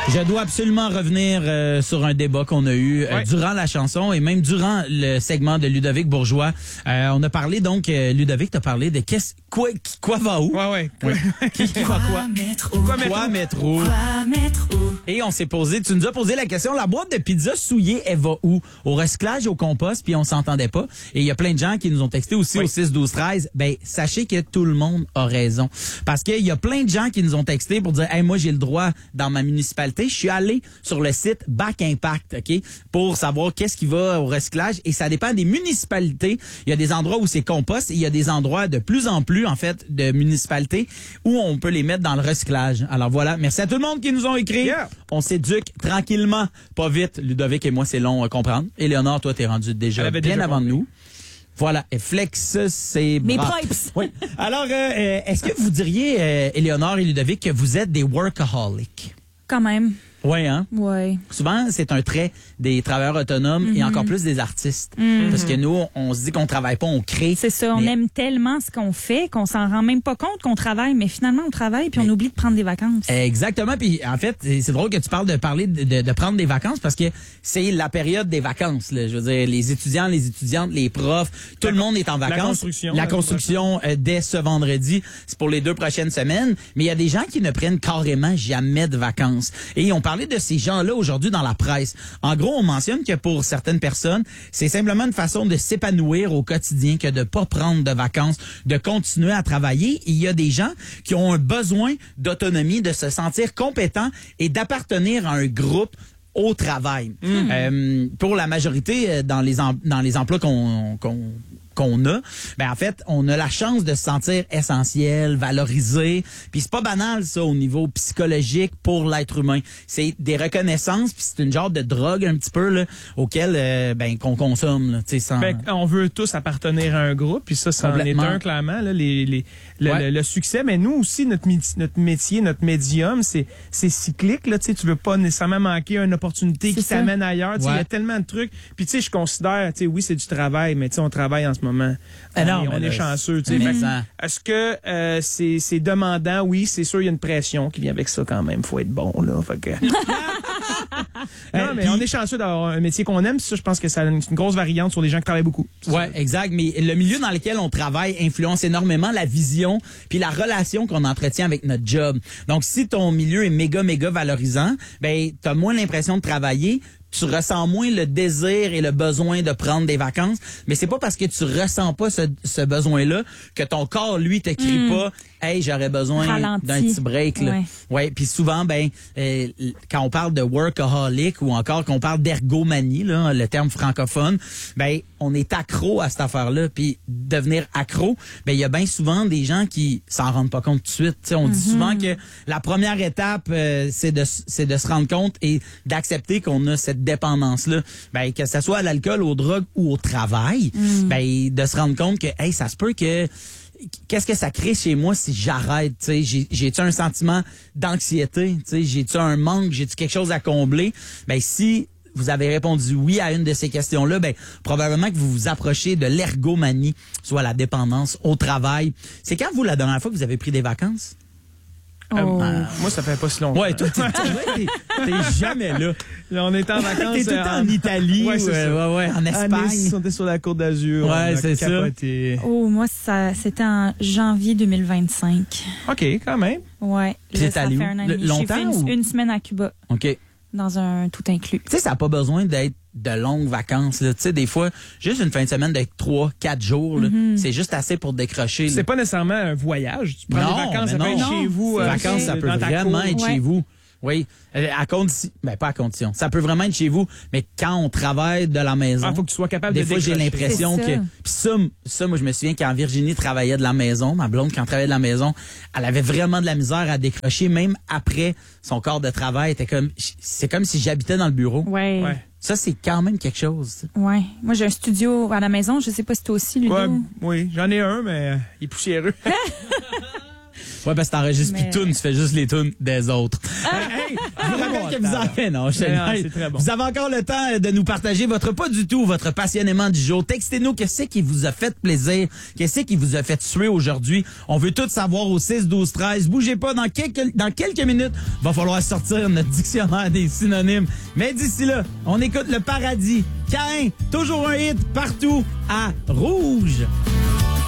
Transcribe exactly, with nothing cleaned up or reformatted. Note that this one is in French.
Je dois absolument revenir euh, sur un débat qu'on a eu euh, ouais. durant la chanson et même durant le segment de Ludovic Bourgeois. Euh, on a parlé donc, euh, Ludovic t'a parlé de qu'est-ce quoi quoi va où. Ouais, ouais. Oui. qui, qui va quoi? Mettre où? Quoi mettre Quoi où? mettre où? Quoi mettre où? Et on s'est posé, tu nous as posé la question, la boîte de pizza souillée, elle va où? Au recyclage, au compost, puis on s'entendait pas. Et il y a plein de gens qui nous ont texté aussi oui. au six douze treize. Ben, sachez que tout le monde a raison. Parce qu'il y a plein de gens qui nous ont texté pour dire, hey, moi, j'ai le droit dans ma municipalité. Je suis allé sur le site Back Impact, OK, pour savoir qu'est-ce qui va au recyclage. Et ça dépend des municipalités. Il y a des endroits où c'est compost et il y a des endroits de plus en plus, en fait, de municipalités où on peut les mettre dans le recyclage. Alors voilà. Merci à tout le monde qui nous ont écrit. Yeah. On s'éduque tranquillement, pas vite. Ludovic et moi, c'est long à comprendre. Éléonore, toi, t'es rendu déjà Elle avait bien déjà avant compris. nous. Voilà. Et Flex, c'est Mes bras. pipes. Oui. Alors, euh, euh, est-ce que vous diriez, euh, Éléonore et Ludovic, que vous êtes des workaholics? Quand même. Oui, hein? Ouais. Souvent, c'est un trait des travailleurs autonomes Mm-hmm. et encore plus des artistes. Mm-hmm. Parce que nous, on se dit qu'on travaille pas, on crée. C'est ça, on Mais- aime tellement ce qu'on fait qu'on s'en rend même pas compte qu'on travaille, mais finalement on travaille puis on oublie de prendre des vacances. Exactement. Puis en fait, c'est c'est drôle que tu parles de parler de, de, de prendre des vacances parce que c'est la période des vacances. Là. Je veux dire, les étudiants, les étudiantes, les profs, tout La le con- monde est en la vacances. construction, La la construction euh, dès ce vendredi, c'est pour les deux prochaines semaines. Mais il y a des gens qui ne prennent carrément jamais de vacances. Et on parlait de ces gens-là aujourd'hui dans la presse. En gros, on mentionne que pour certaines personnes, c'est simplement une façon de s'épanouir au quotidien que de pas prendre de vacances, de continuer à travailler. Et il y a des gens qui ont un besoin d'autonomie, de se sentir compétents et d'appartenir à un groupe au travail. Euh, pour la majorité, euh, dans les em- dans les emplois qu'on qu'on qu'on a, ben en fait, on a la chance de se sentir essentiel, valorisé. Puis c'est pas banal ça au niveau psychologique pour l'être humain. C'est des reconnaissances, puis c'est une genre de drogue un petit peu là, auquel euh, ben qu'on consomme là, tu sais sans. Fait on veut tous appartenir à un groupe, puis ça, ça en est Complètement. un, clairement, là, les, les, le, Ouais. le, le succès. Mais nous aussi, notre, métier, notre métier, notre médium, c'est, c'est cyclique. Là, tu sais, tu veux pas nécessairement manquer une opportunité qui C'est ça. t'amène ailleurs. Tu sais, il Ouais. y a tellement de trucs. Puis tu sais, je considère, tu sais, oui, c'est du travail, mais tu sais, on travaille en ce moment. Ah non, on est, mais on là, est chanceux. Tu sais. mais Fait que ça- Est-ce que euh, c'est, c'est demandant? Oui, c'est sûr, il y a une pression qui vient avec ça quand même. Faut être bon, là. Fait que... non, mais puis- on est chanceux d'avoir un métier qu'on aime. Ça, je pense que ça a une, une grosse variante sur les gens qui travaillent beaucoup. C'est Ouais, ça. exact. Mais le milieu dans lequel on travaille influence énormément la vision puis la relation qu'on entretient avec notre job. Donc, si ton milieu est méga, méga valorisant, ben, t'as moins l'impression de travailler. Tu ressens moins le désir et le besoin de prendre des vacances, mais c'est pas parce que tu ressens pas ce, ce besoin-là que ton corps, lui, te crie pas « Hey, j'aurais besoin Ralenti. d'un petit break. » là. Ouais. Ouais, puis souvent, ben, euh, quand on parle de workaholic ou encore qu'on parle d'ergomanie, là, le terme francophone, ben, on est accro à cette affaire-là. Puis devenir accro, ben, il y a bien souvent des gens qui s'en rendent pas compte tout de suite. T'sais, on dit souvent que la première étape, euh, c'est de c'est de se rendre compte et d'accepter qu'on a cette dépendance-là. Ben, que ce soit à l'alcool, aux drogues ou au travail, ben, de se rendre compte que, hey, ça se peut que qu'est-ce que ça crée chez moi si j'arrête, tu sais, j'ai j'ai-tu un sentiment d'anxiété, tu sais, j'ai-tu un manque, j'ai-tu quelque chose à combler? Ben si vous avez répondu oui à une de ces questions-là, ben probablement que vous vous approchez de l'ergomanie, soit la dépendance au travail. C'est quand vous la dernière fois que vous avez pris des vacances? Euh, Oh. moi, ça fait pas si longtemps. Ouais, toi t'es t'es- t'es jamais là. Là, on est en vacances. T'es tout le euh, temps en Italie, Ouais, ou, c'est euh, ça. ouais, ouais, en À Espagne. Nice, on était sur la Côte d'Azur. Ouais, on a c'est ça. capoté. Oh, moi, ça, c'était en janvier deux mille vingt-cinq. OK, quand même. Ouais. Puis Là, t'es ça allé fait où? un an et Le- demi. longtemps J'ai fait une, ou? une semaine à Cuba, OK. Tu dans un tout inclus. sais, ça n'a pas besoin d'être de longues vacances. Là. Tu sais, des fois, juste une fin de semaine d'être trois, quatre jours, là, c'est juste assez pour décrocher. là. C'est pas nécessairement un voyage. Tu prends Non, des vacances, mais ça peut non. être chez vous. C'est euh, vacances, ça dans peut ta vraiment cour. être Ouais. chez vous. Oui, Euh, à condition, ben pas à condition. Ça peut vraiment être chez vous, mais quand on travaille de la maison, Ah, faut que tu sois capable des de fois j'ai décrocher. l'impression C'est que ça. puis ça, m- ça, moi je me souviens quand Virginie travaillait de la maison, ma blonde quand elle travaillait de la maison, elle avait vraiment de la misère à décrocher, même après son corps de travail. Était comme, c'est comme si j'habitais dans le bureau. Ouais. Ouais. Ça c'est quand même quelque chose. Ouais. Moi, j'ai un studio à la maison. Je sais pas si toi aussi, Ludo. Ouais, oui, j'en ai un, mais euh, il est poussiéreux. Ouais, parce que t'enregistres Mais- plus de tunes, tu fais juste les tunes des autres. Hey, Je vous rappelle que vous avez, non, je te Ah, niaise. c'est très bon. Vous avez encore le temps de nous partager votre pas du tout, votre passionnément du jour. Textez-nous qu'est-ce qui vous a fait plaisir, qu'est-ce qui vous a fait suer aujourd'hui. On veut tout savoir au six douze treize. Bougez pas, dans quelques, dans quelques minutes, va falloir sortir notre dictionnaire des synonymes. Mais d'ici là, on écoute le paradis. Caïn, toujours un hit partout à Rouge.